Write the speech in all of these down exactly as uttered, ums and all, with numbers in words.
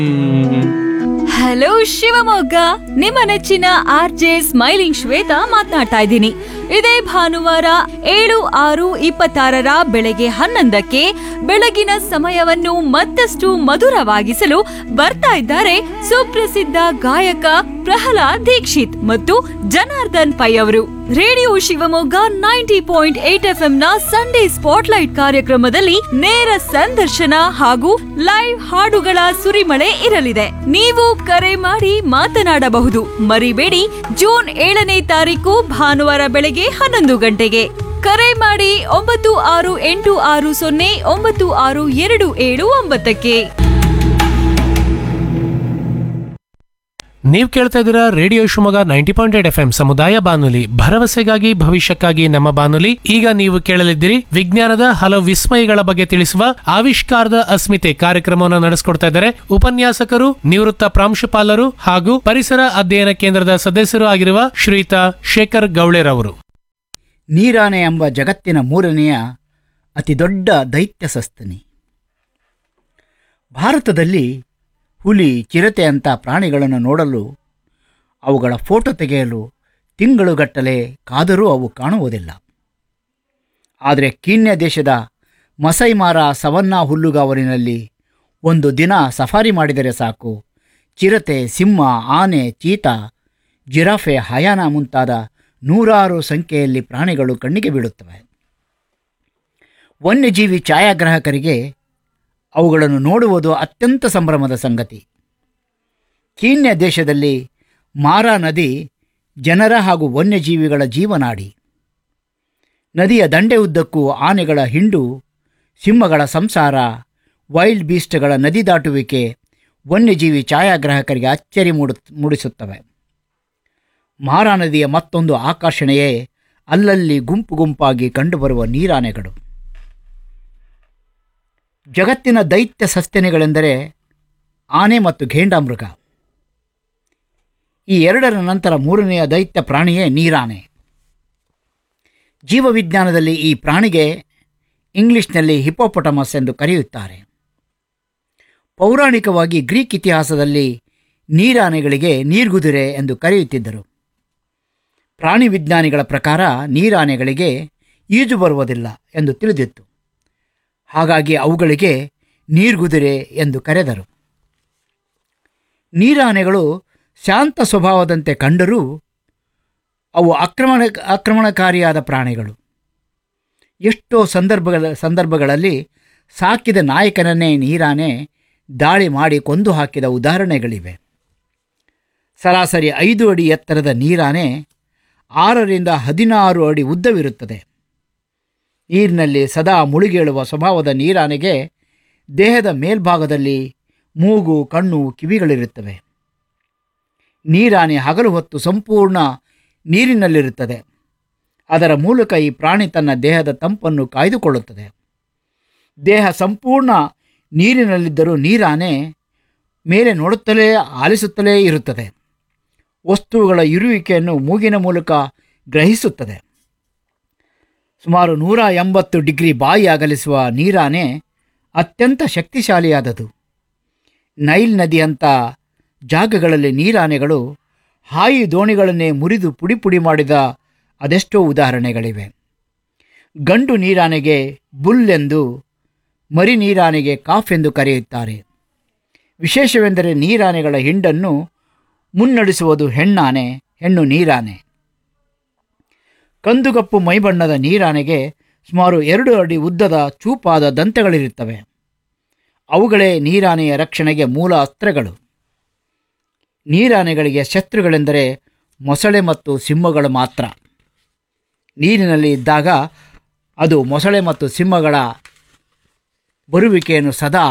Hello Shivamogga, ನಿಮ್ಮ ನೆಚ್ಚಿನ R J smiling Shweta ಮಾತನಾಡ್ತಾ ಇದ್ದೀನಿ. ಇದೇ ಭಾನುವಾರ ಏಳು ಆರು ಇಪ್ಪತ್ತಾರರ ಬೆಳಗ್ಗೆ ಹನ್ನೊಂದಕ್ಕೆ ಬೆಳಗಿನ ಸಮಯವನ್ನು ಮತ್ತಷ್ಟು ಮಧುರವಾಗಿಸಲು ಬರ್ತಾ ಇದ್ದಾರೆ ಸುಪ್ರಸಿದ್ಧ ಗಾಯಕ ಪ್ರಹ್ಲಾದ್ ದೀಕ್ಷಿತ್ ಮತ್ತು ಜನಾರ್ದನ್ ಪೈ ಅವರು. Radio Shivamogga ninety point eight F M ನ ಸಂಡೇ ಸ್ಪಾಟ್ಲೈಟ್ ಕಾರ್ಯಕ್ರಮದಲ್ಲಿ ನೇರ ಸಂದರ್ಶನ ಹಾಗೂ ಲೈವ್ ಹಾಡುಗಳ ಸುರಿಮಳೆ ಇರಲಿದೆ. ನೀವು ಕರೆ ಮಾಡಿ ಮಾತನಾಡಬಹುದು. ಮರಿಬೇಡಿ, ಜೂನ್ ಏಳನೇ ತಾರೀಕು ಭಾನುವಾರ ಬೆಳಗ್ಗೆ ಹನ್ನೊಂದು ಗಂಟೆಗೆ ಕರೆ ಮಾಡಿ ಒಂಬತ್ತು ಆರು ಎಂಟು ಆರು ಸೊನ್ನೆ ಒಂಬತ್ತು ಆರು ಎರಡು ಏಳು ಒಂಬತ್ತಕ್ಕೆ. ನೀವು ಕೇಳ್ತಾ ಇದ್ದೀರಾ radio Shivamogga ninety point eight F M ಸಮುದಾಯ ಬಾನುಲಿ, ಭರವಸೆಗಾಗಿ ಭವಿಷ್ಯಕ್ಕಾಗಿ ನಮ್ಮ ಬಾನುಲಿ. ಈಗ ನೀವು ಕೇಳಲಿದ್ದೀರಿ ವಿಜ್ಞಾನದ ಹಲವು ವಿಸ್ಮಯಗಳ ಬಗ್ಗೆ ತಿಳಿಸುವ ಆವಿಷ್ಕಾರದ ಅಸ್ಮಿತೆ ಕಾರ್ಯಕ್ರಮವನ್ನು ನಡೆಸಿಕೊಡ್ತಾ ಇದ್ದಾರೆ ಉಪನ್ಯಾಸಕರು, ನಿವೃತ್ತ ಪ್ರಾಂಶುಪಾಲರು ಹಾಗೂ ಪರಿಸರ ಅಧ್ಯಯನ ಕೇಂದ್ರದ ಸದಸ್ಯರು ಆಗಿರುವ ಶ್ರೀಯುತ ಶೇಖರ್ ಗೌಳೆರವರು. ನೀರಾನೆ ಎಂಬ ಜಗತ್ತಿನ ಮೂರನೆಯ ಅತಿದೊಡ್ಡ ದೈತ್ಯ ಸಸ್ತನಿ. ಭಾರತದಲ್ಲಿ ಹುಲಿ, ಚಿರತೆ ಅಂಥ ಪ್ರಾಣಿಗಳನ್ನು ನೋಡಲು, ಅವುಗಳ ಫೋಟೋ ತೆಗೆಯಲು ತಿಂಗಳುಗಟ್ಟಲೆ ಕಾದರೂ ಅವು ಕಾಣುವುದಿಲ್ಲ. ಆದರೆ ಕೀನ್ಯ ದೇಶದ ಮಸೈಮಾರ ಸವನ್ನಾ ಹುಲ್ಲುಗಾವಲಿನಲ್ಲಿ ಒಂದು ದಿನ ಸಫಾರಿ ಮಾಡಿದರೆ ಸಾಕು, ಚಿರತೆ, ಸಿಂಹ, ಆನೆ, ಚೀತಾ, ಜಿರಾಫೆ, ಹಯಾನ ಮುಂತಾದ ನೂರಾರು ಸಂಖ್ಯೆಯಲ್ಲಿ ಪ್ರಾಣಿಗಳು ಕಣ್ಣಿಗೆ ಬೀಳುತ್ತವೆ. ವನ್ಯಜೀವಿ ಛಾಯಾಗ್ರಾಹಕರಿಗೆ ಅವುಗಳನ್ನು ನೋಡುವುದು ಅತ್ಯಂತ ಸಂಭ್ರಮದ ಸಂಗತಿ. ಕೀನ್ಯ ದೇಶದಲ್ಲಿ ಮಾರಾ ನದಿ ಜನರ ಹಾಗೂ ವನ್ಯಜೀವಿಗಳ ಜೀವನಾಡಿ. ನದಿಯ ದಂಡೆ ಉದ್ದಕ್ಕೂ ಆನೆಗಳ ಹಿಂಡು, ಸಿಂಹಗಳ ಸಂಸಾರ, ವೈಲ್ಡ್ ಬೀಸ್ಟ್ಗಳ ನದಿ ದಾಟುವಿಕೆ ವನ್ಯಜೀವಿ ಛಾಯಾಗ್ರಾಹಕರಿಗೆ ಅಚ್ಚರಿ ಮೂಡು ಮೂಡಿಸುತ್ತವೆ. ಮಾರಾ ನದಿಯ ಮತ್ತೊಂದು ಆಕರ್ಷಣೆಯೇ ಅಲ್ಲಲ್ಲಿ ಗುಂಪು ಗುಂಪಾಗಿ ಕಂಡುಬರುವ ನೀರಾನೆಗಳು. ಜಗತ್ತಿನ ದೈತ್ಯ ಸಸ್ತನಿಗಳೆಂದರೆ ಆನೆ ಮತ್ತು ಘೇಂಡಾಮೃಗ. ಈ ಎರಡರ ನಂತರ ಮೂರನೆಯ ದೈತ್ಯ ಪ್ರಾಣಿಯೇ ನೀರಾನೆ. ಜೀವವಿಜ್ಞಾನದಲ್ಲಿ ಈ ಪ್ರಾಣಿಗೆ ಇಂಗ್ಲಿಷ್ನಲ್ಲಿ ಹಿಪೋಪೊಟಮಸ್ ಎಂದು ಕರೆಯುತ್ತಾರೆ. ಪೌರಾಣಿಕವಾಗಿ ಗ್ರೀಕ್ ಇತಿಹಾಸದಲ್ಲಿ ನೀರಾನೆಗಳಿಗೆ ನೀರ್ಗುದುರೆ ಎಂದು ಕರೆಯುತ್ತಿದ್ದರು. ಪ್ರಾಣಿ ವಿಜ್ಞಾನಿಗಳ ಪ್ರಕಾರ ನೀರಾನೆಗಳಿಗೆ ಈಜು ಬರುವುದಿಲ್ಲ ಎಂದು ತಿಳಿದಿತ್ತು. ಹಾಗಾಗಿ ಅವುಗಳಿಗೆ ನೀರ್ಗುದುರೆ ಎಂದು ಕರೆದರು. ನೀರಾನೆಗಳು ಶಾಂತ ಸ್ವಭಾವದಂತೆ ಕಂಡರೂ ಅವು ಆಕ್ರಮಣ ಆಕ್ರಮಣಕಾರಿಯಾದ ಪ್ರಾಣಿಗಳು. ಎಷ್ಟೋ ಸಂದರ್ಭಗಳ ಸಂದರ್ಭಗಳಲ್ಲಿ ಸಾಕಿದ ನಾಯಕನನ್ನೇ ನೀರಾನೆ ದಾಳಿ ಮಾಡಿ ಕೊಂದು ಹಾಕಿದ ಉದಾಹರಣೆಗಳಿವೆ. ಸರಾಸರಿ ಐದು ಅಡಿ ಎತ್ತರದ ನೀರಾನೆ ಆರರಿಂದ ಹದಿನಾರು ಅಡಿ ಉದ್ದವಿರುತ್ತದೆ. ನೀರಿನಲ್ಲಿ ಸದಾ ಮುಳುಗೇಳುವ ಸ್ವಭಾವದ ನೀರಾನೆಗೆ ದೇಹದ ಮೇಲ್ಭಾಗದಲ್ಲಿ ಮೂಗು, ಕಣ್ಣು, ಕಿವಿಗಳಿರುತ್ತವೆ. ನೀರಾನೆ ಹಗಲು ಹೊತ್ತು ಸಂಪೂರ್ಣ ನೀರಿನಲ್ಲಿರುತ್ತದೆ. ಅದರ ಮೂಲಕ ಈ ಪ್ರಾಣಿ ತನ್ನ ದೇಹದ ತಂಪನ್ನು ಕಾಯ್ದುಕೊಳ್ಳುತ್ತದೆ. ದೇಹ ಸಂಪೂರ್ಣ ನೀರಿನಲ್ಲಿದ್ದರೂ ನೀರಾನೆ ಮೇಲೆ ನೋಡುತ್ತಲೇ ಆಲಿಸುತ್ತಲೇ ಇರುತ್ತದೆ. ವಸ್ತುಗಳ ಇರುವಿಕೆಯನ್ನು ಮೂಗಿನ ಮೂಲಕ ಗ್ರಹಿಸುತ್ತದೆ. ಸುಮಾರು ನೂರ ಎಂಬತ್ತು ಡಿಗ್ರಿ ಬಾಯಿ ಅಗಲಿಸುವ ನೀರಾನೆ ಅತ್ಯಂತ ಶಕ್ತಿಶಾಲಿಯಾದದು. ನೈಲ್ ನದಿಯಂಥ ಜಾಗಗಳಲ್ಲಿ ನೀರಾನೆಗಳು ಹಾಯಿ ದೋಣಿಗಳನ್ನೇ ಮುರಿದು ಪುಡಿ ಪುಡಿ ಮಾಡಿದ ಅದೆಷ್ಟೋ ಉದಾಹರಣೆಗಳಿವೆ. ಗಂಡು ನೀರಾನೆಗೆ ಬುಲ್ ಎಂದು, ಮರಿ ನೀರಾನೆಗೆ ಕಾಫ್ ಎಂದು ಕರೆಯುತ್ತಾರೆ. ವಿಶೇಷವೆಂದರೆ ನೀರಾನೆಗಳ ಹಿಂಡನ್ನು ಮುನ್ನಡೆಸುವುದು ಹೆಣ್ಣಾನೆ, ಹೆಣ್ಣು ನೀರಾನೆ. ಕಂದುಗಪ್ಪು ಮೈಬಣ್ಣದ ನೀರಾನೆಗೆ ಸುಮಾರು ಎರಡು ಅಡಿ ಉದ್ದದ ಚೂಪಾದ ದಂತಗಳಿರುತ್ತವೆ. ಅವುಗಳೇ ನೀರಾನೆಯ ರಕ್ಷಣೆಗೆ ಮೂಲ ಅಸ್ತ್ರಗಳು. ನೀರಾನೆಗಳಿಗೆ ಶತ್ರುಗಳೆಂದರೆ ಮೊಸಳೆ ಮತ್ತು ಸಿಂಹಗಳು ಮಾತ್ರ. ನೀರಿನಲ್ಲಿ ಇದ್ದಾಗ ಅದು ಮೊಸಳೆ ಮತ್ತು ಸಿಂಹಗಳ ಬರುವಿಕೆಯನ್ನು ಸದಾ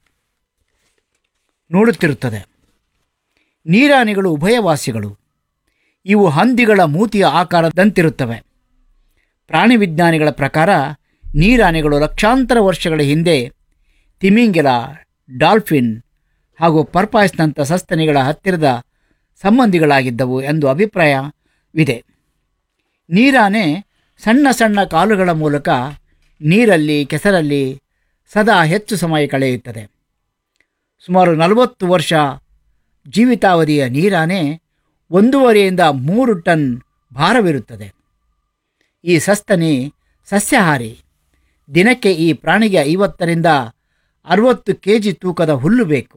ನೋಡುತ್ತಿರುತ್ತದೆ. ನೀರಾನೆಗಳು ಉಭಯವಾಸಿಗಳು. ಇವು ಹಂದಿಗಳ ಮೂತಿಯ ಆಕಾರದಂತಿರುತ್ತವೆ. ಪ್ರಾಣಿ ವಿಜ್ಞಾನಿಗಳ ಪ್ರಕಾರ ನೀರಾನೆಗಳು ಲಕ್ಷಾಂತರ ವರ್ಷಗಳ ಹಿಂದೆ ತಿಮಿಂಗಿಲ, ಡಾಲ್ಫಿನ್ ಹಾಗೂ ಪರ್ಪಾಯ್ಸ್ನಂಥ ಸಸ್ತನಿಗಳ ಹತ್ತಿರದ ಸಂಬಂಧಿಗಳಾಗಿದ್ದವು ಎಂದು ಅಭಿಪ್ರಾಯವಿದೆ. ನೀರಾನೆ ಸಣ್ಣ ಸಣ್ಣ ಕಾಲುಗಳ ಮೂಲಕ ನೀರಲ್ಲಿ, ಕೆಸರಲ್ಲಿ ಸದಾ ಹೆಚ್ಚು ಸಮಯ ಕಳೆಯುತ್ತದೆ. ಸುಮಾರು ನಲವತ್ತು ವರ್ಷ ಜೀವಿತಾವಧಿಯ ನೀರಾನೆ ಒಂದೂವರೆಯಿಂದ ಮೂರು ಟನ್ ಭಾರವಿರುತ್ತದೆ. ಈ ಸಸ್ತನಿ ಸಸ್ಯಾಹಾರಿ. ದಿನಕ್ಕೆ ಈ ಪ್ರಾಣಿಗೆ ಐವತ್ತರಿಂದ ಅರವತ್ತು ಕೆ ಜಿ ತೂಕದ ಹುಲ್ಲು ಬೇಕು.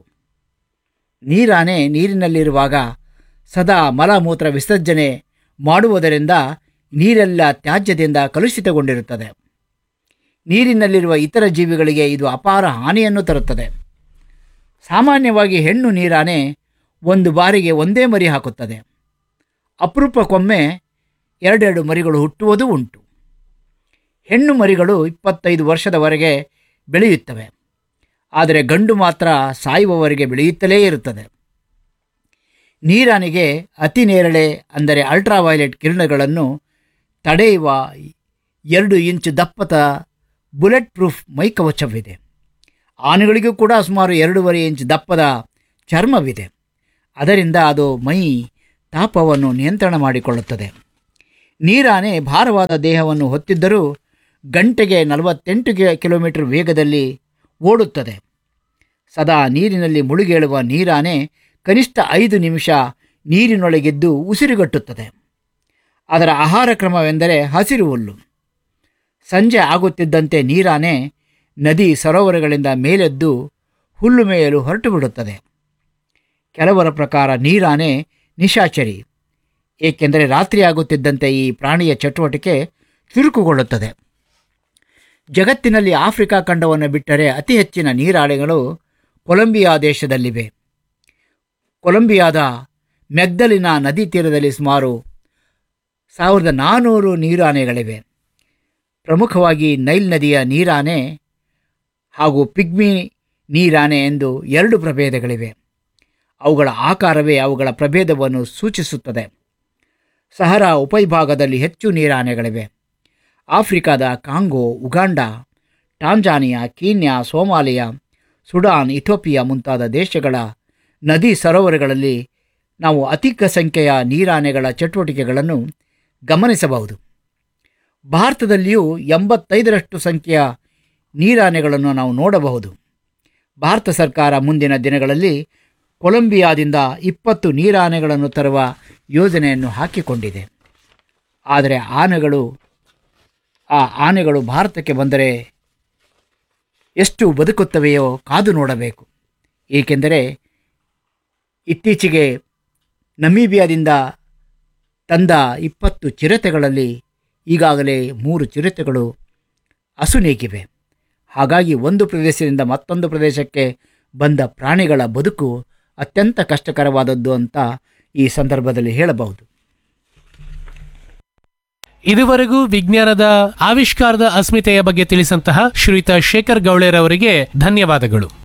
ನೀರಾನೆ ನೀರಿನಲ್ಲಿರುವಾಗ ಸದಾ ಮಲಮೂತ್ರ ವಿಸರ್ಜನೆ ಮಾಡುವುದರಿಂದ ನೀರೆಲ್ಲ ತ್ಯಾಜ್ಯದಿಂದ ಕಲುಷಿತಗೊಂಡಿರುತ್ತದೆ. ನೀರಿನಲ್ಲಿರುವ ಇತರ ಜೀವಿಗಳಿಗೆ ಇದು ಅಪಾರ ಹಾನಿಯನ್ನು ತರುತ್ತದೆ. ಸಾಮಾನ್ಯವಾಗಿ ಹೆಣ್ಣು ನೀರಾನೆ ಒಂದು ಬಾರಿಗೆ ಒಂದೇ ಮರಿ ಹಾಕುತ್ತದೆ. ಅಪರೂಪಕ್ಕೊಮ್ಮೆ ಎರಡೆರಡು ಮರಿಗಳು ಹುಟ್ಟುವುದೂ ಉಂಟು. ಹೆಣ್ಣು ಮರಿಗಳು ಇಪ್ಪತ್ತೈದು ವರ್ಷದವರೆಗೆ ಬೆಳೆಯುತ್ತವೆ. ಆದರೆ ಗಂಡು ಮಾತ್ರ ಸಾಯುವವರೆಗೆ ಬೆಳೆಯುತ್ತಲೇ ಇರುತ್ತದೆ. ನೀರಾನೆಗೆ ಅತಿ ನೇರಳೆ ಅಂದರೆ ಅಲ್ಟ್ರಾವೈಲೆಟ್ ಕಿರಣಗಳನ್ನು ತಡೆಯುವ ಎರಡು ಇಂಚು ದಪ್ಪದ ಬುಲೆಟ್ ಪ್ರೂಫ್ ಮೈಕವಚವಿದೆ. ಆನೆಗಳಿಗೂ ಕೂಡ ಸುಮಾರು ಎರಡೂವರೆ ಇಂಚು ದಪ್ಪದ ಚರ್ಮವಿದೆ. ಅದರಿಂದ ಅದು ಮೈ ತಾಪವನ್ನು ನಿಯಂತ್ರಣ ಮಾಡಿಕೊಳ್ಳುತ್ತದೆ. ನೀರಾನೆ ಭಾರವಾದ ದೇಹವನ್ನು ಹೊತ್ತಿದ್ದರೂ ಗಂಟೆಗೆ ನಲವತ್ತೆಂಟು ಕಿಲೋಮೀಟರ್ ವೇಗದಲ್ಲಿ ಓಡುತ್ತದೆ. ಸದಾ ನೀರಿನಲ್ಲಿ ಮುಳುಗೇಳುವ ನೀರಾನೆ ಕನಿಷ್ಠ ಐದು ನಿಮಿಷ ನೀರಿನೊಳಗಿದ್ದು ಉಸಿರುಗಟ್ಟುತ್ತದೆ. ಅದರ ಆಹಾರ ಕ್ರಮವೆಂದರೆ ಹಸಿರು ಹುಲ್ಲು. ಸಂಜೆ ಆಗುತ್ತಿದ್ದಂತೆ ನೀರಾನೆ ನದಿ ಸರೋವರಗಳಿಂದ ಮೇಲೆದ್ದು ಹುಲ್ಲು ಮೇಯಲು ಹೊರಟು ಬಿಡುತ್ತದೆ. ಕೆಲವರ ಪ್ರಕಾರ ನೀರಾನೆ ನಿಶಾಚರಿ, ಏಕೆಂದರೆ ರಾತ್ರಿಯಾಗುತ್ತಿದ್ದಂತೆ ಈ ಪ್ರಾಣಿಯ ಚಟುವಟಿಕೆ ಚುರುಕುಗೊಳ್ಳುತ್ತದೆ. ಜಗತ್ತಿನಲ್ಲಿ ಆಫ್ರಿಕಾ ಖಂಡವನ್ನು ಬಿಟ್ಟರೆ ಅತಿ ಹೆಚ್ಚಿನ ನೀರಾನೆಗಳು ಕೊಲಂಬಿಯಾ ದೇಶದಲ್ಲಿವೆ. ಕೊಲಂಬಿಯಾದ ಮೆಗ್ದಲಿನ ನದಿ ತೀರದಲ್ಲಿ ಸುಮಾರು ಸಾವಿರದ ನಾನ್ನೂರು ನೀರಾನೆಗಳಿವೆ. ಪ್ರಮುಖವಾಗಿ ನೈಲ್ ನದಿಯ ನೀರಾನೆ ಹಾಗೂ ಪಿಗ್ಮಿ ನೀರಾನೆ ಎಂದು ಎರಡು ಪ್ರಭೇದಗಳಿವೆ. ಅವುಗಳ ಆಕಾರವೇ ಅವುಗಳ ಪ್ರಭೇದವನ್ನು ಸೂಚಿಸುತ್ತದೆ. ಸಹರಾ ಉಪವಿಭಾಗದಲ್ಲಿ ಹೆಚ್ಚು ನೀರಾನೆಗಳಿವೆ. ಆಫ್ರಿಕಾದ Congo, Uganda, Tanzania, Kenya, Somalia, Sudan, Ethiopia ಮುಂತಾದ ದೇಶಗಳ ನದಿ ಸರೋವರಗಳಲ್ಲಿ ನಾವು ಅಧಿಕ ಸಂಖ್ಯೆಯ ನೀರಾನೆಗಳ ಚಟುವಟಿಕೆಗಳನ್ನು ಗಮನಿಸಬಹುದು. ಭಾರತದಲ್ಲಿಯೂ ಎಂಬತ್ತೈದರಷ್ಟು ಸಂಖ್ಯೆಯ ನೀರಾನೆಗಳನ್ನು ನಾವು ನೋಡಬಹುದು. ಭಾರತ ಸರ್ಕಾರ ಮುಂದಿನ ದಿನಗಳಲ್ಲಿ ಕೊಲಂಬಿಯಾದಿಂದ ಇಪ್ಪತ್ತು ನೀರಾನೆಗಳನ್ನು ತರುವ ಯೋಜನೆಯನ್ನು ಹಾಕಿಕೊಂಡಿದೆ. ಆದರೆ ಆನೆಗಳು ಆ ಆನೆಗಳು ಭಾರತಕ್ಕೆ ಬಂದರೆ ಎಷ್ಟು ಬದುಕುತ್ತವೆಯೋ ಕಾದು ನೋಡಬೇಕು. ಏಕೆಂದರೆ ಇತ್ತೀಚೆಗೆ ನಮೀಬಿಯಾದಿಂದ ತಂದ ಇಪ್ಪತ್ತು ಚಿರತೆಗಳಲ್ಲಿ ಈಗಾಗಲೇ ಮೂರು ಚಿರತೆಗಳು ಅಸುನೀಗಿವೆ. ಹಾಗಾಗಿ ಒಂದು ಪ್ರದೇಶದಿಂದ ಮತ್ತೊಂದು ಪ್ರದೇಶಕ್ಕೆ ಬಂದ ಪ್ರಾಣಿಗಳ ಬದುಕು ಅತ್ಯಂತ ಕಷ್ಟಕರವಾದದ್ದು ಅಂತ ಈ ಸಂದರ್ಭದಲ್ಲಿ ಹೇಳಬಹುದು. ಇದುವರೆಗೂ ವಿಜ್ಞಾನದ ಆವಿಷ್ಕಾರದ ಅಸ್ಮಿತೆಯ ಬಗ್ಗೆ ತಿಳಿಸಂತಹ ಶ್ರೀಯುತ ಶೇಖರ್ ಗೌಳೇರ್ ಅವರಿಗೆ ಧನ್ಯವಾದಗಳು.